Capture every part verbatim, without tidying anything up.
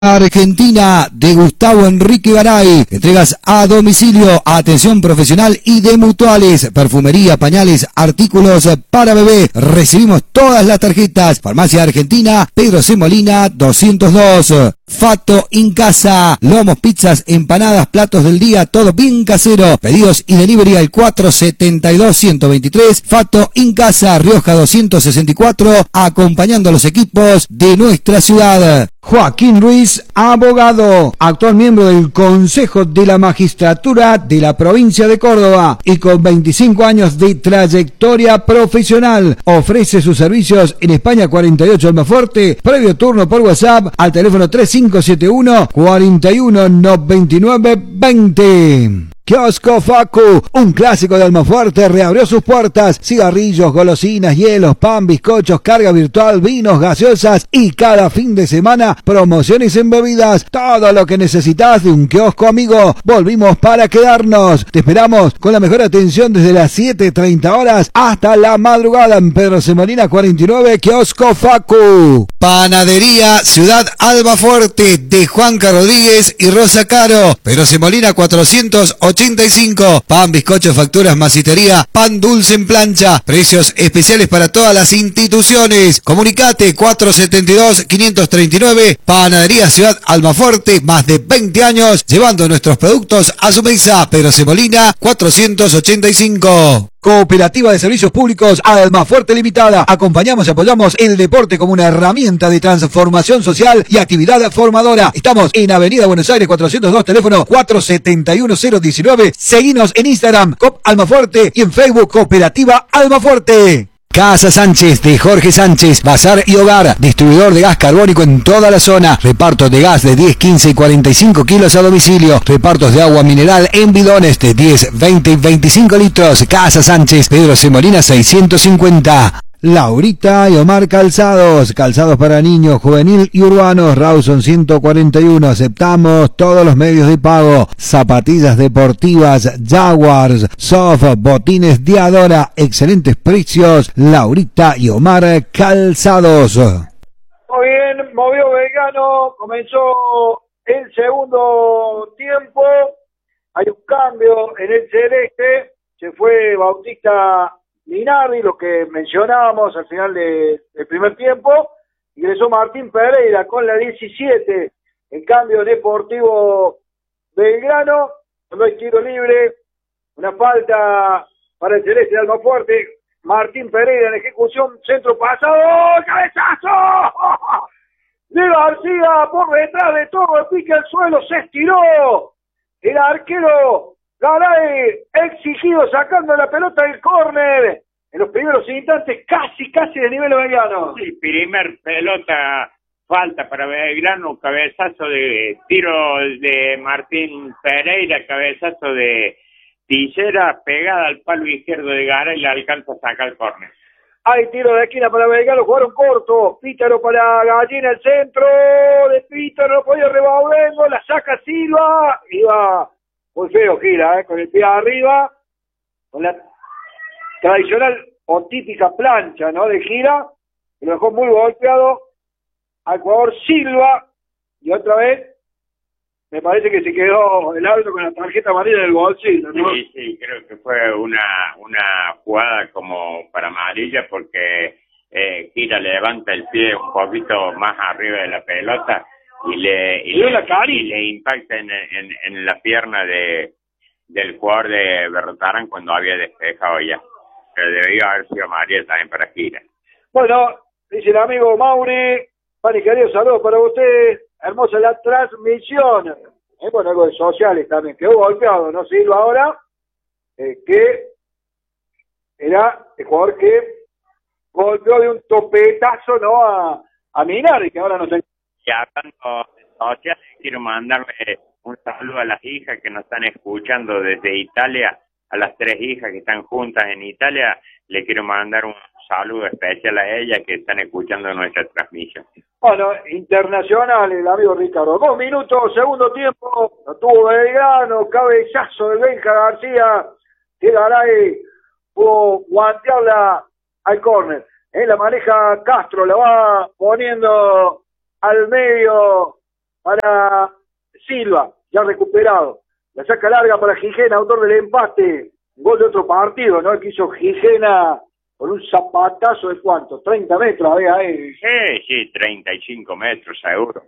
Argentina de Gustavo Enrique Garay. Entregas a domicilio, atención profesional y de mutuales, perfumería, pañales, artículos para bebé. Recibimos todas las tarjetas. Farmacia Argentina, Pedro C. Molina, doscientos dos. Fato Incasa, lomos, pizzas, empanadas, platos del día, todo bien casero. Pedidos y delivery al cuatro setenta y dos, ciento veintitrés. Fato Incasa, Rioja doscientos sesenta y cuatro, acompañando a los equipos de nuestra ciudad. Joaquín Ruiz, abogado, actual miembro del Consejo de la Magistratura de la provincia de Córdoba y con veinticinco años de trayectoria profesional. Ofrece sus servicios en España cuarenta y ocho Almafuerte, previo turno por WhatsApp al teléfono tres cinco siete uno, cuatro uno, noventa y nueve, veinte. Kiosco Facu, un clásico de Almafuerte, reabrió sus puertas. Cigarrillos, golosinas, hielos, pan, bizcochos, carga virtual, vinos, gaseosas y cada fin de semana promociones en bebidas. Todo lo que necesitas de un kiosco amigo. Volvimos para quedarnos. Te esperamos con la mejor atención desde las siete treinta horas hasta la madrugada en Pedro C. Molina cuarenta y nueve, Kiosco Facu. Panadería Ciudad Almafuerte de Juanca Rodríguez y Rosa Caro. Pedro C. Molina cuatrocientos ochenta y cinco. Pan, bizcocho, facturas, masitería, pan dulce en plancha. Precios especiales para todas las instituciones. Comunicate cuatro setenta y dos, quinientos treinta y nueve. Panadería Ciudad Almafuerte, más de veinte años llevando nuestros productos a su mesa. Pedro C. Molina cuatrocientos ochenta y cinco. Cooperativa de Servicios Públicos Almafuerte Limitada. Acompañamos y apoyamos el deporte como una herramienta de transformación social y actividad formadora. Estamos en Avenida Buenos Aires cuatrocientos dos, teléfono cuatro setenta y uno, cero diecinueve. Seguinos en Instagram, Cop Almafuerte, y en Facebook, Cooperativa Almafuerte. Casa Sánchez de Jorge Sánchez, bazar y hogar, distribuidor de gas carbónico en toda la zona, reparto de gas de diez, quince y cuarenta y cinco kilos a domicilio, repartos de agua mineral en bidones de diez, veinte y veinticinco litros. Casa Sánchez, Pedro C. Molina seiscientos cincuenta. Laurita y Omar Calzados, calzados para niños, juvenil y urbanos, Rawson ciento cuarenta y uno, aceptamos todos los medios de pago, zapatillas deportivas, Jaguars, Soft, botines Diadora, excelentes precios, Laurita y Omar Calzados. Muy bien, movió Belgrano, comenzó el segundo tiempo, hay un cambio en el celeste, se fue Bautista Minardi, lo que mencionábamos al final de, del primer tiempo. Ingresó Martín Pereira con la diecisiete, en cambio Deportivo Belgrano. No hay tiro libre, una falta para el celeste de Almafuerte. Martín Pereira en ejecución, centro pasado, ¡cabezazo! De García por detrás de todo, el pique al suelo, se estiró el arquero Garay, exigido, sacando la pelota del córner en los primeros instantes, casi, casi de nivel Belgrano. Sí, primer pelota, falta para Belgrano, cabezazo de tiro de Martín Pereira, cabezazo de Tillera, pegada al palo izquierdo de Garay, y le alcanza a sacar el córner. Hay tiro de esquina para Belgrano, jugaron corto, Pítaro para Gallina, el centro de Pítaro, no podía Rebaudengo, la saca Silva, iba muy feo, gira, ¿eh? Con el pie arriba, con la tradicional o típica plancha, ¿no? De gira, y lo dejó muy golpeado al jugador Silva, y otra vez, me parece que se quedó el árbitro con la tarjeta amarilla en el bolsillo, ¿no? Sí, sí, creo que fue una una jugada como para amarilla, porque eh, gira, levanta el pie un poquito más arriba de la pelota, y le y, le, y le impacta en, en, en la pierna de del jugador de Berrotarán cuando había despejado ya. Pero debió haber sido María también para gira. Bueno, dice el amigo Mauri, Pani, querido, saludos para usted, hermosa la transmisión. Eh, bueno, algo de sociales también, quedó golpeado, ¿no? Silva ahora, eh, que era el jugador que golpeó de un topetazo, ¿no? A, a Minardi, que ahora no se... Y hablando de sociales, quiero mandarle un saludo a las hijas que nos están escuchando desde Italia, a las tres hijas que están juntas en Italia. Le quiero mandar un saludo especial a ellas que están escuchando nuestra transmisión. Bueno, internacional el amigo Ricardo. Dos minutos, segundo tiempo, lo tuvo Belgrano, cabezazo de Benja García, que Garay pudo guantearla al córner. Eh, la maneja Castro, la va poniendo al medio para Silva, ya recuperado. La saca larga para Gijena, autor del empate. Gol de otro partido, ¿no? Que hizo Gijena con un zapatazo de ¿cuánto? treinta metros había ahí. Sí, sí, treinta y cinco metros seguro.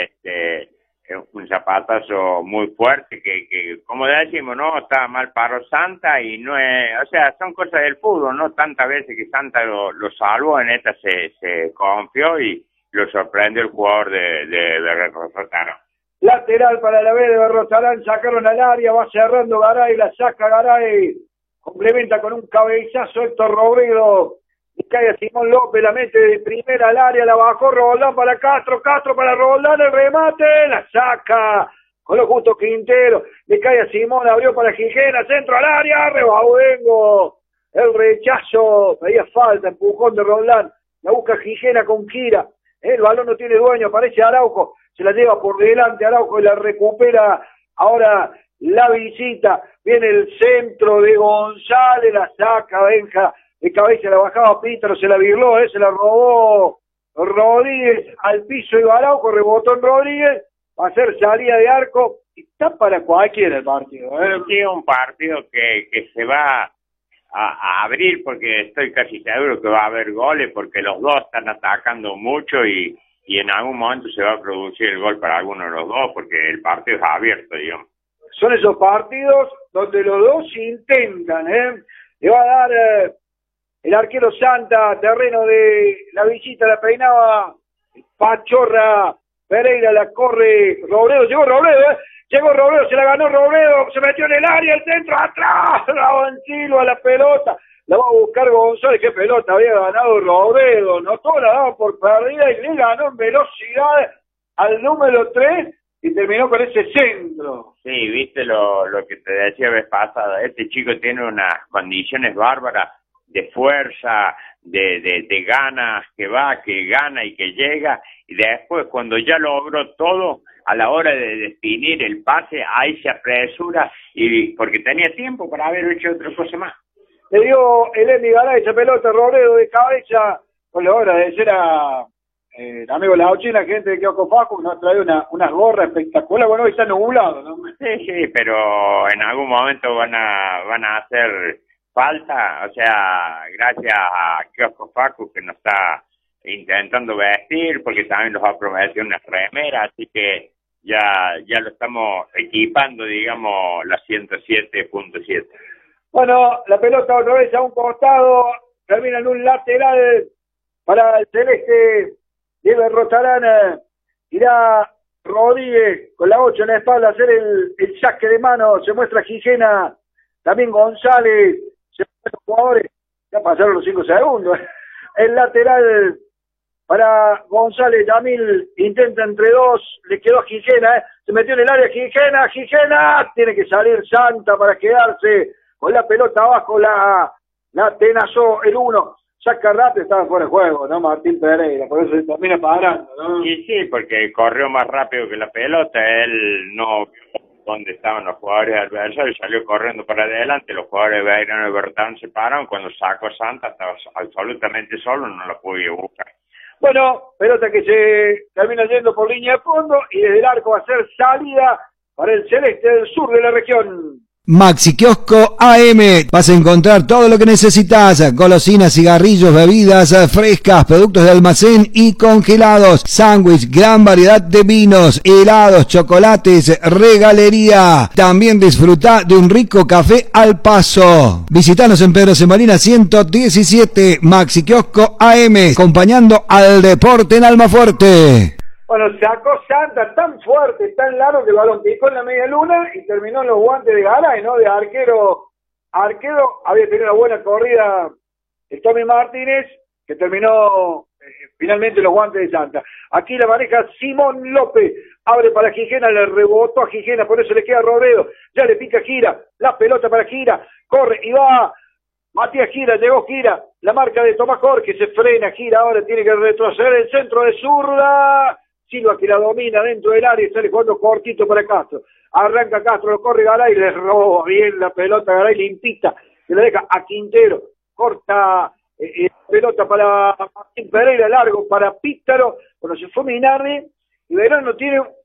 Este, un zapatazo muy fuerte que, que, como decimos, ¿no? Estaba mal para Santa y no es, o sea, son cosas del fútbol, ¿no? Tantas veces que Santa lo, lo salvó, en esta se, se confió y lo sorprendió el jugador de, de, de Berrotarán. Lateral para la B de Berrotarán, sacaron al área, va cerrando Garay, la saca Garay, complementa con un cabezazo Héctor Robredo, y cae a Simón López, la mete de primera al área, la bajó Roldán para Castro, Castro para Roldán, el remate, la saca con lo justo Quintero, le cae a Simón, abrió para Gijena, centro al área, Rebaudengo, el rechazo, pedía falta, empujón de Roldán, la busca Gijena con Kira, el balón no tiene dueño, aparece Araujo, se la lleva por delante Araujo y la recupera ahora la visita, viene el centro de González, la saca Benja, de cabeza la bajaba Pítaro, se la virló, eh, se la robó Rodríguez al piso y Araujo, rebotó en Rodríguez, va a hacer salida de arco, y está para cualquiera el partido. ¿eh? Sí, un partido que, que se va a, a abrir porque estoy casi seguro que va a haber goles porque los dos están atacando mucho y, y en algún momento se va a producir el gol para alguno de los dos porque el partido es abierto, digamos. Son esos partidos donde los dos intentan, ¿eh? Le va a dar eh, el arquero Santa, terreno de la visita, la peinaba Pachorra Pereira, la corre Robledo, llegó Robledo, ¿eh? Llegó Robledo, se la ganó Robledo, se metió en el área, el centro atrás, la Silva, la pelota, la va a buscar González, qué pelota había ganado Robledo, no todo la daba por perdida y le ganó en velocidad al número tres y terminó con ese centro. Sí, viste lo, lo que te decía vez pasada, este chico tiene unas condiciones bárbaras de fuerza, de, de, de ganas, que va, que gana y que llega, y después cuando ya logró todo, a la hora de definir el pase, ahí se apresura, y porque tenía tiempo para haber hecho otra cosa más. Le dio el Emi Garay esa pelota, Robledo de cabeza, con la hora de ser a eh, el amigo Lauchina, gente de Kioco Facu, nos trae una, unas gorras espectaculares, bueno, hoy está nublado, ¿no? Sí, sí, pero en algún momento van a, van a hacer falta, o sea, gracias a Kioco Facu que nos está intentando vestir, porque también nos ha prometido unas remeras, así que ya ya lo estamos equipando, digamos, la ciento siete punto siete. Bueno, la pelota otra vez a un costado, termina en un lateral para el celeste, Diego Rotarán, irá Rodríguez con la ocho en la espalda a hacer el, el saque de mano, se muestra Gijena, también González, se muestran los jugadores, ya pasaron los cinco segundos, el lateral para González, Yamil intenta entre dos, le quedó a Gijena, ¿eh? Se metió en el área Gijena, Gijena, tiene que salir Santa para quedarse con la pelota abajo, la, la tenazó el uno, saca rápido, estaba fuera de juego, ¿no? Martín Pereira, por eso se termina parando, ¿no? Sí, sí, porque corrió más rápido que la pelota, él no vio dónde estaban los jugadores adversarios, salió corriendo para adelante, los jugadores de Beirano y Bertán se pararon, cuando sacó Santa estaba absolutamente solo, no lo pudo buscar. Bueno, pelota que se termina yendo por línea de fondo y desde el arco va a ser salida para el celeste del sur de la región. Maxi Kiosco A M, vas a encontrar todo lo que necesitas, golosinas, cigarrillos, bebidas frescas, productos de almacén y congelados, sándwich, gran variedad de vinos, helados, chocolates, regalería. También disfruta de un rico café al paso. Visítanos en Pedro Semolina ciento diecisiete, Maxi Kiosco A M, acompañando al deporte en Almafuerte. Bueno, sacó Santa tan fuerte, tan largo que el balón picó en la media luna y terminó en los guantes de Garay, ¿no? De arquero. Arquero había tenido una buena corrida el Tommy Martínez, que terminó eh, finalmente en los guantes de Santa. Aquí la maneja Simón López, abre para Gijena, le rebotó a Gijena, por eso le queda Robledo, ya le pica Gira, la pelota para Gira, corre y va Matías Gira, llegó Gira, la marca de Tomás Jorge, se frena Gira, ahora tiene que retroceder el centro de zurda. Silva que la domina dentro del área y sale jugando cortito para Castro. Arranca Castro, lo corre Garay, le roba bien la pelota, Garay limpita, se la deja a Quintero, corta eh, eh, pelota para Martín Pereira, largo para Pítaro, bueno, se fue Minardi, y Verón no tiene